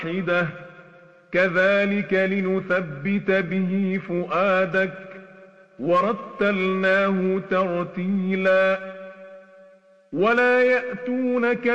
واحدة كذلك لنثبت به فؤادك ورتلناه ترتيلا ولا يأتونك